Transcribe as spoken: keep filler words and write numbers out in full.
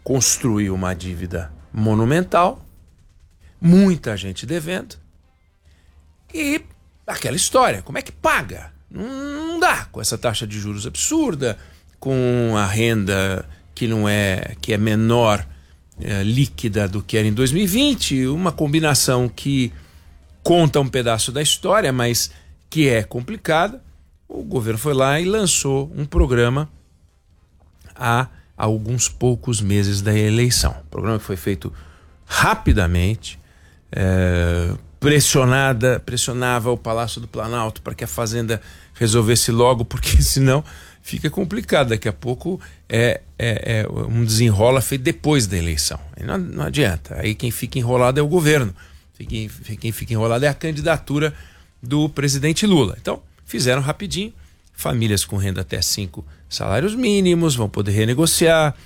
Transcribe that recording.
construiu uma dívida monumental, muita gente devendo, e aquela história, como é que paga? Não, não dá com essa taxa de juros absurda, com a renda que não é, que é menor é, líquida do que era em dois mil e vinte, uma combinação que conta um pedaço da história, mas que é complicada. O governo foi lá e lançou um programa há alguns poucos meses da eleição. O programa que foi feito rapidamente, é, pressionada, pressionava o Palácio do Planalto para que a Fazenda resolvesse logo, porque senão fica complicado. Daqui a pouco é, é, é um desenrola feito depois da eleição. Não, não adianta. Aí quem fica enrolado é o governo. Quem, quem fica enrolado é a candidatura do presidente Lula. Então, fizeram rapidinho. Famílias com renda até cinco salários mínimos vão poder renegociar.